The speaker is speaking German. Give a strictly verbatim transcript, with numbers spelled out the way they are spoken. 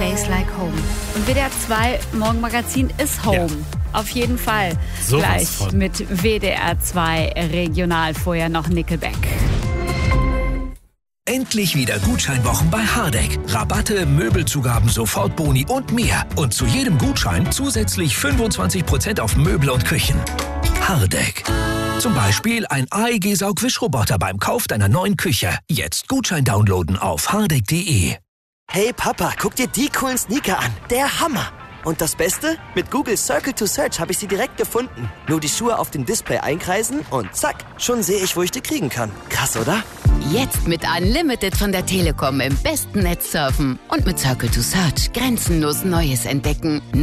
Place Like Home. Und W D R zwei Morgenmagazin ist Home. Ja. Auf jeden Fall. So gleich von. mit W D R zwei Regional. Vorher noch Nickelback. Endlich wieder Gutscheinwochen bei Hardegg. Rabatte, Möbelzugaben, Sofortboni und mehr. Und zu jedem Gutschein zusätzlich fünfundzwanzig Prozent auf Möbel und Küchen. Hardegg. Zum Beispiel ein A E G-Saugwischroboter beim Kauf deiner neuen Küche. Jetzt Gutschein downloaden auf hardegg punkt de. Hey Papa, guck dir die coolen Sneaker an. Der Hammer. Und das Beste? Mit Google Circle to Search habe ich sie direkt gefunden. Nur die Schuhe auf dem Display einkreisen und zack, schon sehe ich, wo ich die kriegen kann. Krass, oder? Jetzt mit Unlimited von der Telekom im besten Netz surfen und mit Circle to Search grenzenlos Neues entdecken.